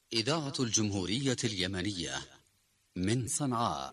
إذاعة الجمهورية اليمنية من صنعاء.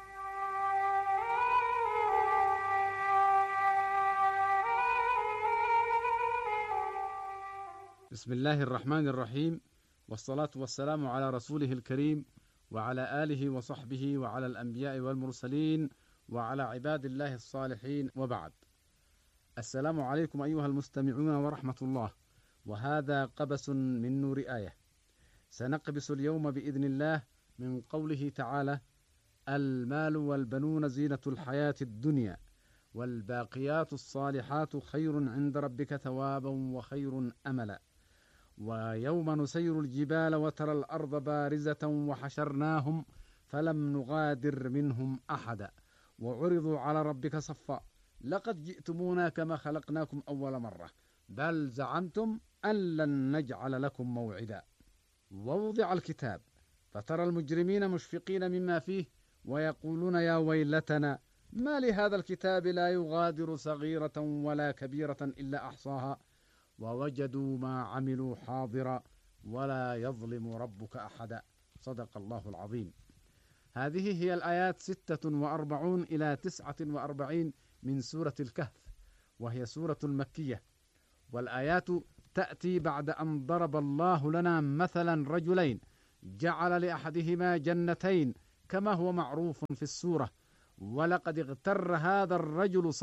بسم الله الرحمن الرحيم، والصلاة والسلام على رسوله الكريم وعلى آله وصحبه وعلى الأنبياء والمرسلين وعلى عباد الله الصالحين، وبعد. السلام عليكم أيها المستمعون ورحمة الله، وهذا قبس من نور آية. سنقبس اليوم بإذن الله من قوله تعالى: المال والبنون زينة الحياة الدنيا والباقيات الصالحات خير عند ربك ثوابا وخير أملا. ويوم نسير الجبال وترى الأرض بارزة وحشرناهم فلم نغادر منهم أحدا وعرضوا على ربك صفا لقد جئتمونا كما خلقناكم أول مرة بل زعمتم أن لن نجعل لكم موعدا. ووضع الكتاب فترى المجرمين مشفقين مما فيه ويقولون يا ويلتنا ما لهذا الكتاب لا يغادر صغيرة ولا كبيرة إلا أحصاها ووجدوا ما عملوا حاضرا ولا يظلم ربك أحدا. صدق الله العظيم. هذه هي الآيات 46 إلى 49 من سورة الكهف، وهي سورة مكية. والآيات تأتي بعد أن ضرب الله لنا مثلا رجلين جعل لأحدهما جنتين كما هو معروف في السورة، ولقد اغتر هذا الرجل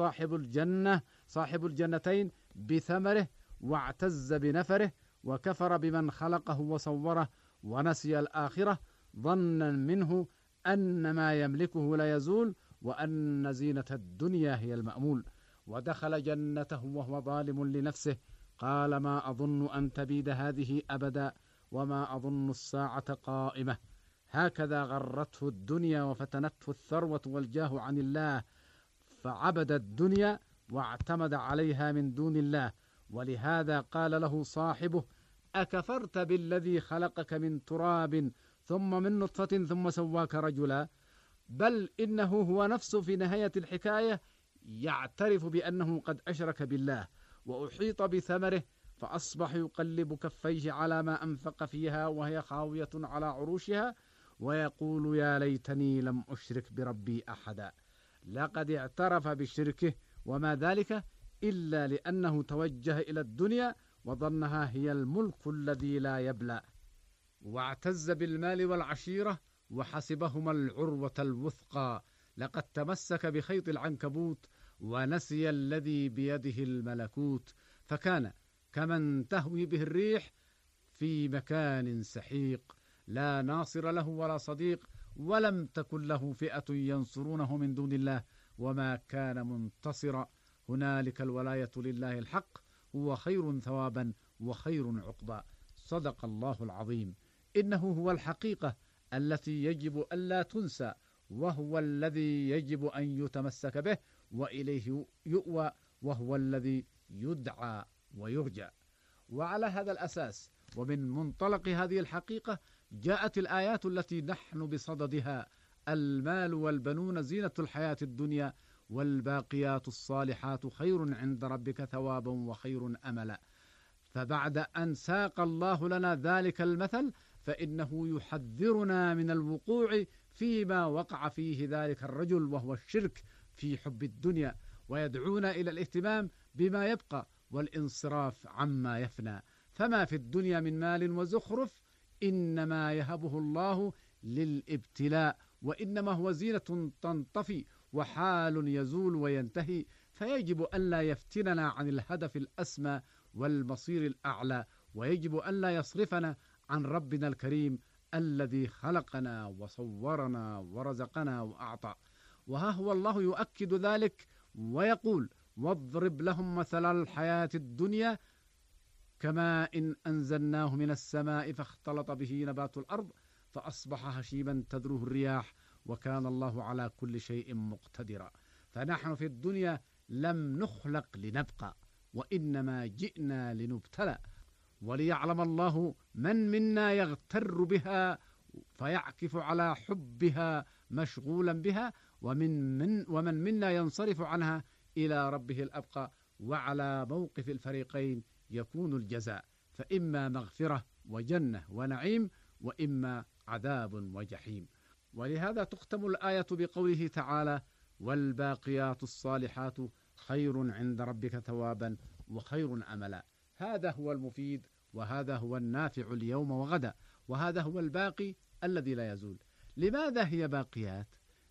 صاحب الجنتين بثمره واعتز بنفره وكفر بمن خلقه وصوره ونسي الآخرة ظنا منه أن ما يملكه لا يزول وأن زينة الدنيا هي المأمول. ودخل جنته وهو ظالم لنفسه قال ما أظن أن تبيد هذه أبدا وما أظن الساعة قائمة. هكذا غرته الدنيا وفتنته الثروة والجاه عن الله، فعبد الدنيا واعتمد عليها من دون الله. ولهذا قال له صاحبه أكفرت بالذي خلقك من تراب ثم من نطفة ثم سواك رجلا. بل إنه هو نفسه في نهاية الحكاية يعترف بأنه قد أشرك بالله وأحيط بثمره، فأصبح يقلب كفيه على ما أنفق فيها وهي خاوية على عروشها ويقول يا ليتني لم أشرك بربي أحدا. لقد اعترف بشركه، وما ذلك إلا لأنه توجه إلى الدنيا وظنها هي الملك الذي لا يبلى، واعتز بالمال والعشيرة وحسبهما العروة الوثقى. لقد تمسك بخيط العنكبوت ونسي الذي بيده الملكوت، فكان كمن تهوي به الريح في مكان سحيق لا ناصر له ولا صديق، ولم تكن له فئة ينصرونه من دون الله وما كان منتصرا. هنالك الولاية لله الحق، هو خير ثوابا وخير عقبا. صدق الله العظيم. إنه هو الحقيقة التي يجب ألا تنسى، وهو الذي يجب أن يتمسك به وإليه يؤوى، وهو الذي يدعى ويرجى. وعلى هذا الأساس ومن منطلق هذه الحقيقة جاءت الآيات التي نحن بصددها: المال والبنون زينة الحياة الدنيا والباقيات الصالحات خير عند ربك ثوابا وخير أملا. فبعد أن ساق الله لنا ذلك المثل فإنه يحذرنا من الوقوع فيما وقع فيه ذلك الرجل، وهو الشرك في حب الدنيا، ويدعونا إلى الاهتمام بما يبقى والانصراف عما يفنى. فما في الدنيا من مال وزخرف إنما يهبه الله للابتلاء، وإنما هو زينة تنطفي وحال يزول وينتهي، فيجب ألا يفتننا عن الهدف الأسمى والمصير الأعلى، ويجب ألا يصرفنا عن ربنا الكريم الذي خلقنا وصورنا ورزقنا وأعطى. وها هو الله يؤكد ذلك ويقول: واضرب لهم مثل الحياة الدنيا كماء إن أنزلناه من السماء فاختلط به نبات الأرض فأصبح هشيما تذروه الرياح وكان الله على كل شيء مقتدرا. فنحن في الدنيا لم نخلق لنبقى، وإنما جئنا لنبتلى، وليعلم الله من منا يغتر بها فيعكف على حبها مشغولا بها، ومن منا ينصرف عنها إلى ربه الأبقى. وعلى موقف الفريقين يكون الجزاء، فإما مغفرة وجنة ونعيم، وإما عذاب وجحيم. ولهذا تختم الآية بقوله تعالى: والباقيات الصالحات خير عند ربك ثوابا وخير أملا. هذا هو المفيد، وهذا هو النافع اليوم وغدا، وهذا هو الباقي الذي لا يزول. لماذا هي باقيات؟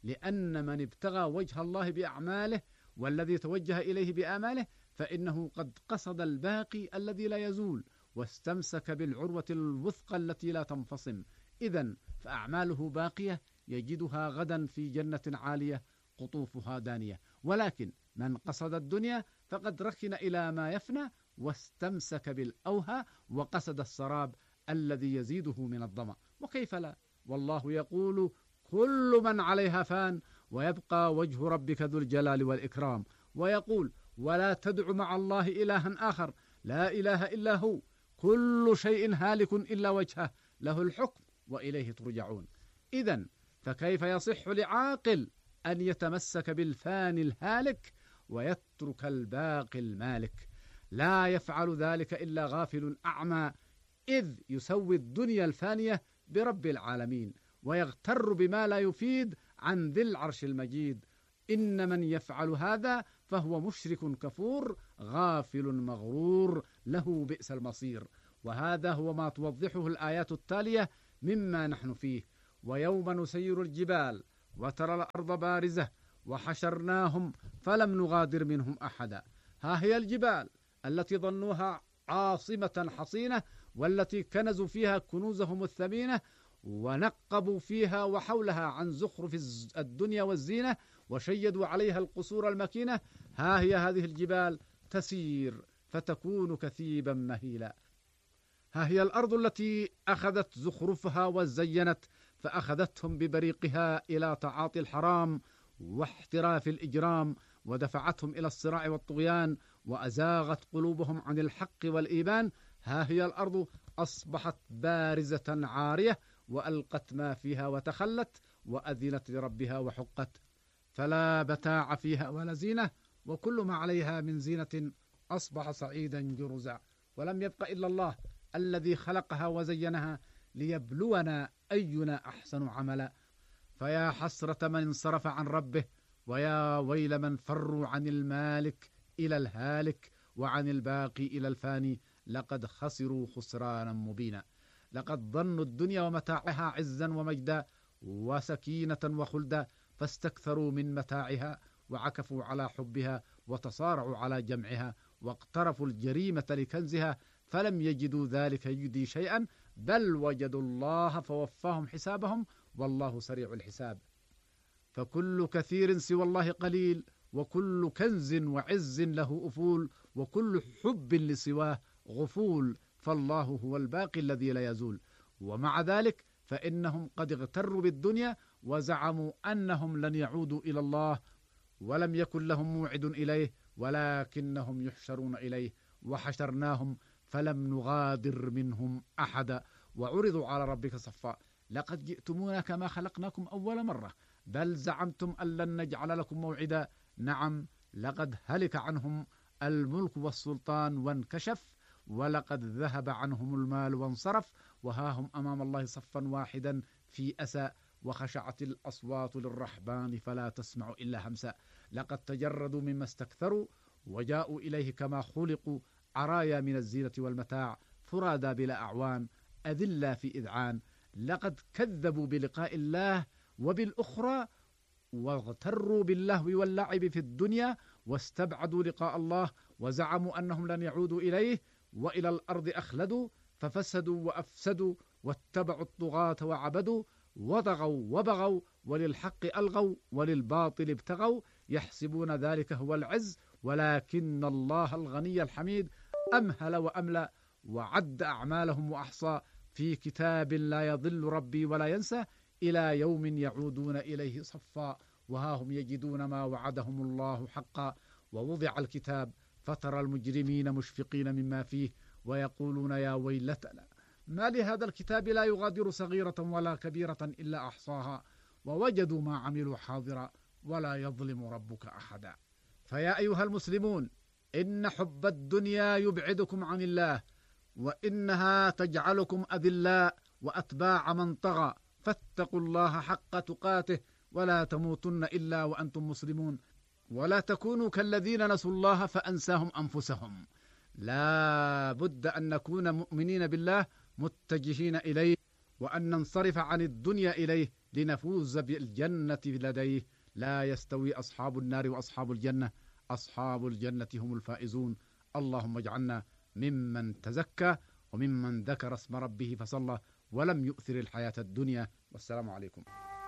لأن من ابتغى وجه الله بأعماله والذي توجه إليه بآماله فإنه قد قصد الباقي الذي لا يزول، واستمسك بالعروة الوثقى التي لا تنفصم. إذن فأعماله باقية يجدها غدا في جنة عالية قطوفها دانية. ولكن من قصد الدنيا فقد ركن إلى ما يفنى واستمسك بالأوهى وقصد السراب الذي يزيده من الظمأ. وكيف لا؟ والله يقول: كل من عليها فان ويبقى وجه ربك ذو الجلال والإكرام. ويقول: ولا تدع مع الله إلها آخر لا إله إلا هو، كل شيء هالك إلا وجهه، له الحكم وإليه ترجعون. إذن فكيف يصح لعاقل أن يتمسك بالفاني الهالك ويترك الباقي المالك؟ لا يفعل ذلك إلا غافل أعمى، إذ يسوي الدنيا الفانية برب العالمين ويغتر بما لا يفيد عن ذي العرش المجيد. إن من يفعل هذا فهو مشرك كفور غافل مغرور، له بئس المصير. وهذا هو ما توضحه الآيات التالية مما نحن فيه: ويوم نسير الجبال وترى الأرض بارزة وحشرناهم فلم نغادر منهم أحدا. ها هي الجبال التي ظنوها عاصمة حصينة، والتي كنزوا فيها كنوزهم الثمينة، ونقبوا فيها وحولها عن زخرف الدنيا والزينة، وشيدوا عليها القصور المكينة. ها هي هذه الجبال تسير فتكون كثيبا مهيلا. ها هي الأرض التي أخذت زخرفها وزينت، فأخذتهم ببريقها إلى تعاطي الحرام واحتراف الإجرام، ودفعتهم إلى الصراع والطغيان، وأزاغت قلوبهم عن الحق والإيمان. ها هي الأرض أصبحت بارزة عارية، وألقت ما فيها وتخلت، وأذنت لربها وحقت، فلا بتاع فيها ولا زينة، وكل ما عليها من زينة أصبح صعيدا جرزا. ولم يبق إلا الله الذي خلقها وزينها ليبلونا أينا أحسن عملا. فيا حسرة من انصرف عن ربه، ويا ويل من فروا عن المالك إلى الهالك وعن الباقي إلى الفاني، لقد خسروا خسرانا مبينا. لقد ظنوا الدنيا ومتاعها عزا ومجدا وسكينة وخلدا، فاستكثروا من متاعها وعكفوا على حبها، وتصارعوا على جمعها، واقترفوا الجريمة لكنزها، فلم يجدوا ذلك يجدي شيئا، بل وجدوا الله فوفاهم حسابهم، والله سريع الحساب. فكل كثير سوى الله قليل، وكل كنز وعز له أفول، وكل حب لسواه غفول، فالله هو الباقي الذي لا يزول. ومع ذلك فإنهم قد اغتروا بالدنيا وزعموا أنهم لن يعودوا إلى الله، ولم يكن لهم موعد إليه، ولكنهم يحشرون إليه. وحشرناهم فلم نغادر منهم أحدا، وعرضوا على ربك صفا: لقد جئتمونا كما خلقناكم أول مرة، بل زعمتم أن لن نجعل لكم موعدا. نعم، لقد هلك عنهم الملك والسلطان وانكشف، ولقد ذهب عنهم المال وانصرف، وها هم أمام الله صفا واحدا في أسى، وخشعت الأصوات للرحمن فلا تسمع إلا همسا. لقد تجردوا مما استكثروا، وجاءوا إليه كما خلقوا عرايا من الزينة والمتاع، فرادى بلا أعوان، أذلا في إذعان. لقد كذبوا بلقاء الله وبالأخرى، واغتروا باللهو واللعب في الدنيا، واستبعدوا لقاء الله، وزعموا أنهم لن يعودوا إليه، وإلى الأرض أخلدوا، ففسدوا وأفسدوا، واتبعوا الطغاة وعبدوا، وضغوا وبغوا، وللحق ألغوا وللباطل ابتغوا، يحسبون ذلك هو العز، ولكن الله الغني الحميد أمهل وأملى، وعد أعمالهم وأحصى في كتاب لا يضل ربي ولا ينسى، إلى يوم يعودون إليه صفا، وها هم يجدون ما وعدهم الله حقا. ووضع الكتاب فترى المجرمين مشفقين مما فيه، ويقولون يا ويلتنا ما لهذا الكتاب لا يغادر صغيرة ولا كبيرة إلا أحصاها، ووجدوا ما عملوا حاضرا ولا يظلم ربك أحدا. فيا أيها المسلمون، إن حب الدنيا يبعدكم عن الله، وإنها تجعلكم أذلاء، وأتباع من طغى، فاتقوا الله حق تقاته ولا تموتن إلا وأنتم مسلمون، ولا تكونوا كالذين نسوا الله فأنساهم أنفسهم. لا بد أن نكون مؤمنين بالله متجهين إليه، وأن ننصرف عن الدنيا إليه لنفوز بالجنة لديه. لا يستوي أصحاب النار وأصحاب الجنة، أصحاب الجنة هم الفائزون. اللهم اجعلنا ممن تزكى وممن ذكر اسم ربه فصلى ولم يؤثر الحياة الدنيا. والسلام عليكم.